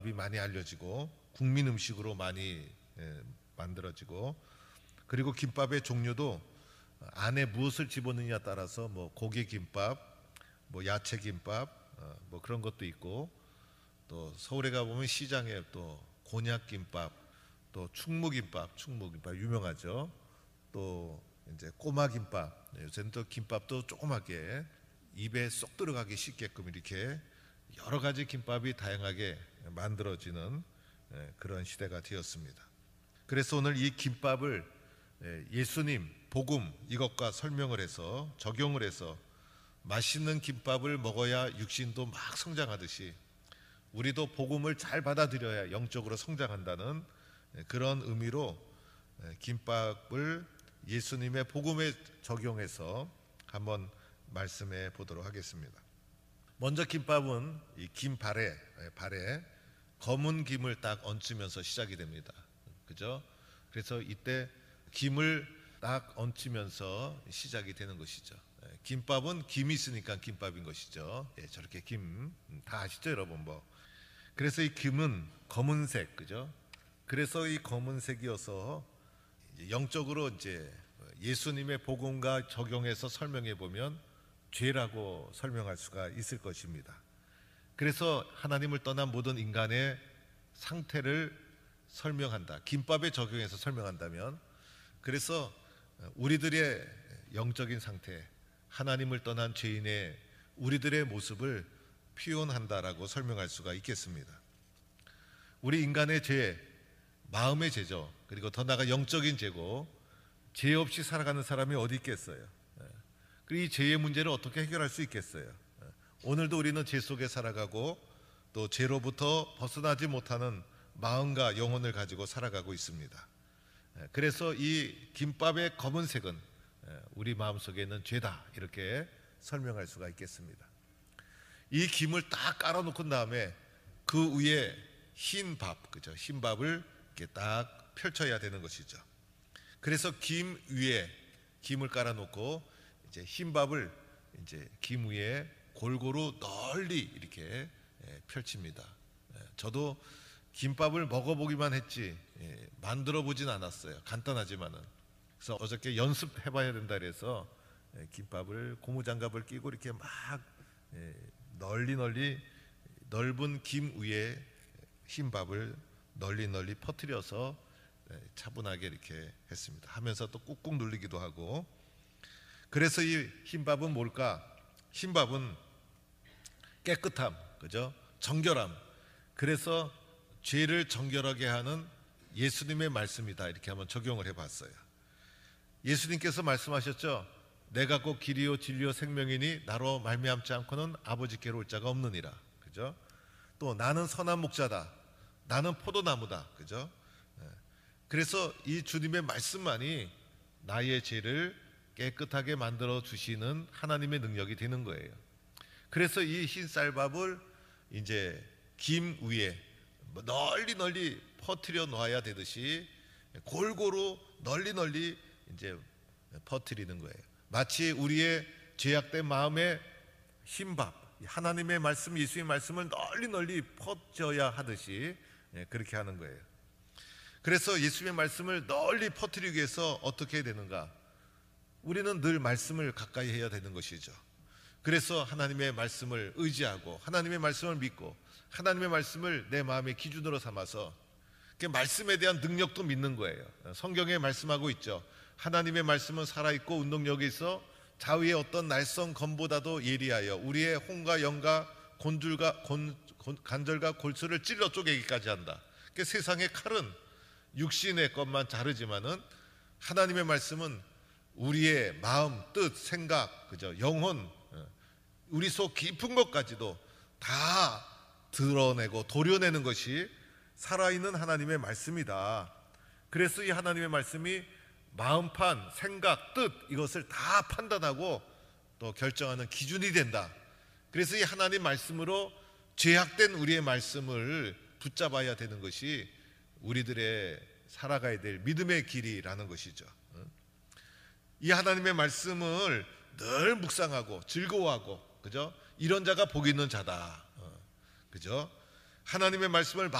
많이 알려지고 국민 음식으로 많이 만들어지고, 그리고 김밥의 종류도 안에 무엇을 집어넣느냐에 따라서 뭐 고기 김밥, 뭐 야채 김밥, 뭐 그런 것도 있고, 또 서울에 가보면 시장에 또 곤약 김밥, 또 충무김밥 유명하죠. 또 이제 꼬마 김밥, 요새는 또 김밥도 조그맣게 입에 쏙 들어가기 쉽게끔 이렇게 여러 가지 김밥이 다양하게 만들어지는 그런 시대가 되었습니다. 그래서 오늘 이 김밥을 예수님 복음 이것과 설명을 해서 적용을 해서 맛있는 김밥을 먹어야 육신도 막 성장하듯이 우리도 복음을 잘 받아들여야 영적으로 성장한다는 그런 의미로 김밥을 예수님의 복음에 적용해서 한번 말씀해 보도록 하겠습니다. 먼저 김밥은 이 발에 검은 김을 딱 얹으면서 시작이 됩니다. 그죠? 그래서 이때 김을 딱 얹으면서 시작이 되는 것이죠. 김밥은 김이 있으니까 김밥인 것이죠. 저렇게 김 다 아시죠, 여러분? 그래서 이 김은 검은색, 그죠? 그래서 이 검은색이어서 영적으로 이제 예수님의 복음과 적용해서 설명해 보면 죄라고 설명할 수가 있을 것입니다. 그래서 하나님을 떠난 모든 인간의 상태를 설명한다. 김밥에 적용해서 설명한다면, 그래서 우리들의 영적인 상태, 하나님을 떠난 죄인의 우리들의 모습을 표현한다라고 설명할 수가 있겠습니다. 우리 인간의 죄, 마음의 죄죠. 그리고 더 나아가 영적인 죄고, 죄 없이 살아가는 사람이 어디 있겠어요? 그리고 이 죄의 문제를 어떻게 해결할 수 있겠어요? 오늘도 우리는 죄 속에 살아가고 또 죄로부터 벗어나지 못하는 마음과 영혼을 가지고 살아가고 있습니다. 그래서 이 김밥의 검은색은 우리 마음속에 있는 죄다, 이렇게 설명할 수가 있겠습니다. 이 김을 딱 깔아놓은 다음에 그 위에 흰 밥, 그죠? 흰 밥을 이렇게 딱 펼쳐야 되는 것이죠. 그래서 김 위에 김을 깔아놓고 이제 흰 밥을 이제 김 위에 골고루 널리 이렇게 펼칩니다. 저도 김밥을 먹어보기만 했지 만들어 보진 않았어요. 간단하지만은. 그래서 어저께 연습해봐야 된다 그래서 김밥을 고무장갑을 끼고 이렇게 막 널리 넓은 김 위에 흰 밥을 널리 퍼뜨려서 차분하게 이렇게 했습니다. 하면서 또 꾹꾹 눌리기도 하고. 그래서 이 흰밥은 뭘까? 흰밥은 깨끗함, 그죠? 정결함. 그래서 죄를 정결하게 하는 예수님의 말씀이다, 이렇게 한번 적용을 해봤어요. 예수님께서 말씀하셨죠. 내가 곧 길이요 진리요 생명이니 나로 말미암지 않고는 아버지께로 올 자가 없느니라, 그죠? 또 나는 선한 목자다, 나는 포도나무다, 그죠? 그래서 이 주님의 말씀만이 나의 죄를 깨끗하게 만들어 주시는 하나님의 능력이 되는 거예요. 그래서 이 흰 쌀밥을 이제 김 위에 널리 퍼뜨려 놓아야 되듯이 골고루 널리 이제 퍼뜨리는 거예요. 마치 우리의 죄악된 마음에 흰 밥, 하나님의 말씀, 예수의 말씀을 널리 퍼져야 하듯이 그렇게 하는 거예요. 그래서 예수의 말씀을 널리 퍼뜨리기 위해서 어떻게 해야 되는가? 우리는 늘 말씀을 가까이 해야 되는 것이죠. 그래서 하나님의 말씀을 의지하고 하나님의 말씀을 믿고 하나님의 말씀을 내 마음의 기준으로 삼아서 그 말씀에 대한 능력도 믿는 거예요. 성경에 말씀하고 있죠. 하나님의 말씀은 살아있고 운동력이 있어 자위의 어떤 날성 검보다도 예리하여 우리의 혼과 영과 관절과 골수를 찔러 쪼개기까지 한다. 그 세상의 칼은 육신의 것만 자르지만은 하나님의 말씀은 우리의 마음, 뜻, 생각, 그죠? 영혼, 우리 속 깊은 것까지도 다 드러내고 도려내는 것이 살아있는 하나님의 말씀이다. 그래서 이 하나님의 말씀이 마음판, 생각, 뜻, 이것을 다 판단하고 또 결정하는 기준이 된다. 그래서 이 하나님 말씀으로 죄악된 우리의 말씀을 붙잡아야 되는 것이 우리들의 살아가야 될 믿음의 길이라는 것이죠. 이 하나님의 말씀을 늘 묵상하고 즐거워하고, 그죠? 이런 자가 복이 있는 자다, 그죠? 하나님의 말씀을